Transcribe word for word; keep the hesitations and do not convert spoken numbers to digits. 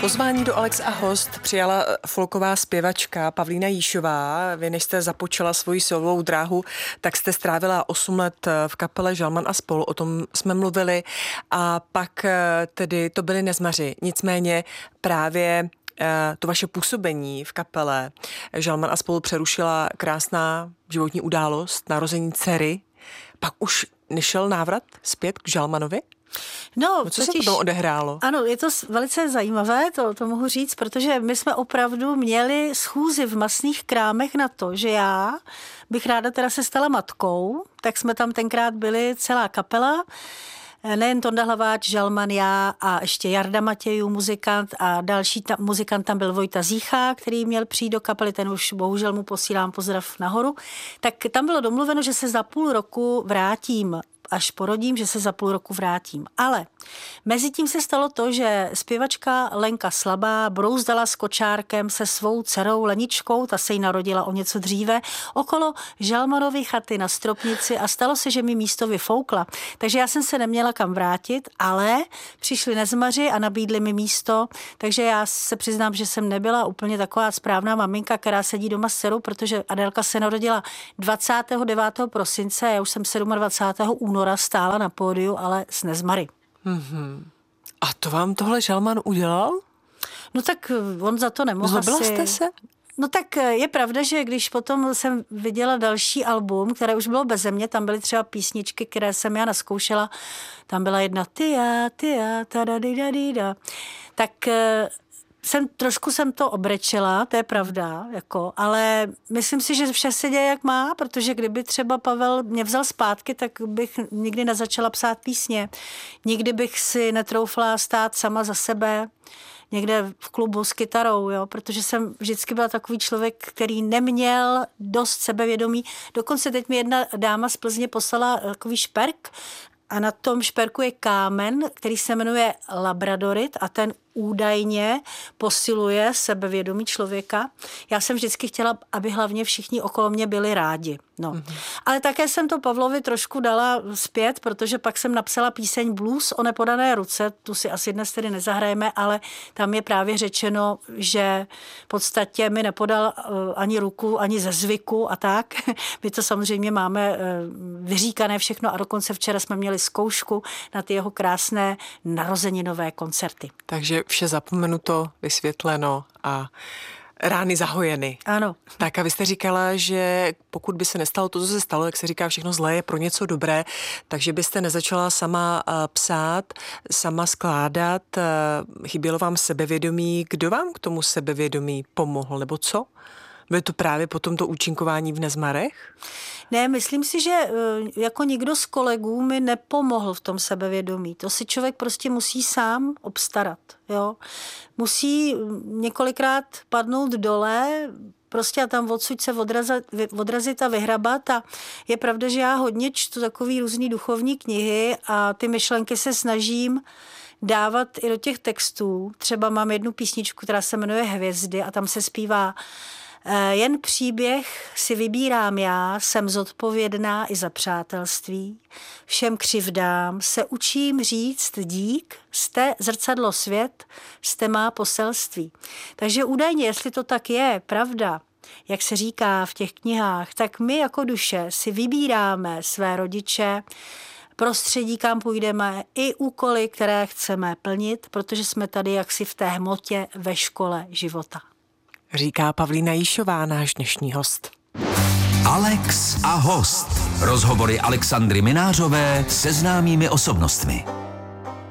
Pozvání do Alex a host přijala folková zpěvačka Pavlína Jíšová. Vy, než jste započala svoji solovou dráhu, tak jste strávila osm let v kapele Žalman a spol. O tom jsme mluvili. A pak tedy to byli Nezmaři. Nicméně právě to vaše působení v kapele Žalman a spol přerušila krásná životní událost, narození dcery. Pak už nešel návrat zpět k Žalmanovi? No, no co totiž, se potom odehrálo? Ano, je to velice zajímavé, to, to mohu říct, protože my jsme opravdu měli schůzi v masných krámech na to, že já bych ráda teda se stala matkou, tak jsme tam tenkrát byli celá kapela, nejen Tonda Hlaváč, Žalman, já a ještě Jarda Matějů, muzikant, a další ta, muzikant tam byl Vojta Zícha, který měl přijít do kapely, ten už bohužel mu posílám pozdrav nahoru. Tak tam bylo domluveno, že se za půl roku vrátím, až porodím, že se za půl roku vrátím. Ale mezi tím se stalo to, že zpěvačka Lenka Slabá brouzdala s kočárkem se svou dcerou Leničkou, ta se jí narodila o něco dříve, okolo Žalmanovy chaty na Stropnici a stalo se, že mi místo vyfoukla. Takže já jsem se neměla kam vrátit, ale přišli Nezmaři a nabídli mi místo, takže já se přiznám, že jsem nebyla úplně taková správná maminka, která sedí doma s dcerou, protože Adélka se narodila dvacátého devátého prosince, já už jsem dvacátého sedmého února stála na pódiu, ale s Nezmary. Mm-hmm. A to vám tohle Žalman udělal? No tak on za to nemohl. Zlobila asi. jste se? No tak je pravda, že když potom jsem viděla další album, které už bylo beze mě, tam byly třeba písničky, které jsem já naskoušela, tam byla jedna tia, tia, tadadidadida, tak jsem, trošku jsem to obrečela, to je pravda, jako, ale myslím si, že vše se děje jak má, protože kdyby třeba Pavel mě vzal zpátky, tak bych nikdy nezačala psát písně. Nikdy bych si netroufla stát sama za sebe někde v klubu s kytarou, jo, protože jsem vždycky byla takový člověk, který neměl dost sebevědomí. Dokonce teď mi jedna dáma z Plzně poslala takový šperk a na tom šperku je kámen, který se jmenuje labradorit a ten údajně posiluje sebevědomí člověka. Já jsem vždycky chtěla, aby hlavně všichni okolo mě byli rádi. No. Mm-hmm. Ale také jsem to Pavlovi trošku dala zpět, protože pak jsem napsala píseň Blues o nepodané ruce, tu si asi dnes tedy nezahrajeme, ale tam je právě řečeno, že v podstatě mi nepodal ani ruku, ani ze zvyku a tak. My to samozřejmě máme vyříkané všechno a dokonce včera jsme měli zkoušku na ty jeho krásné narozeninové koncerty. Takže vše zapomenuto, vysvětleno a rány zahojeny. Ano. Tak a vy jste říkala, že pokud by se nestalo to, co se stalo, jak se říká, všechno zlé je pro něco dobré, takže byste nezačala sama psát, sama skládat, chybělo vám sebevědomí. Kdo vám k tomu sebevědomí pomohl, nebo co? Bylo to právě po tomto účinkování v Nezmarech? Ne, myslím si, že jako nikdo z kolegů mi nepomohl v tom sebevědomí. To si člověk prostě musí sám obstarat. Jo? Musí několikrát padnout dole, prostě a tam odsud se odrazit, odrazit a vyhrabat. A je pravda, že já hodně čtu takový různý duchovní knihy a ty myšlenky se snažím dávat i do těch textů. Třeba mám jednu písničku, která se jmenuje Hvězdy a tam se zpívá: jen příběh si vybírám já, jsem zodpovědná i za přátelství. Všem křivdám se učím říct dík, jste zrcadlo svět, jste má poselství. Takže údajně, jestli to tak je, pravda, jak se říká v těch knihách, tak my jako duše si vybíráme své rodiče, prostředí, kam půjdeme, i úkoly, které chceme plnit, protože jsme tady jaksi v té hmotě ve škole života. Říká Pavlína Jíšová, náš dnešní host. Alex a host. Rozhovory Alexandry Minářové se známými osobnostmi.